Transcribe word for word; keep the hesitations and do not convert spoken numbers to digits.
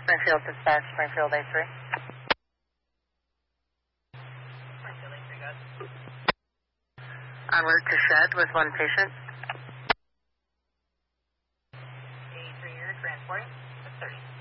Springfield Dispatch, Springfield A three. Springfield A three, got it. En route to Shed with one patient. A three, you're transporting. That's thirty.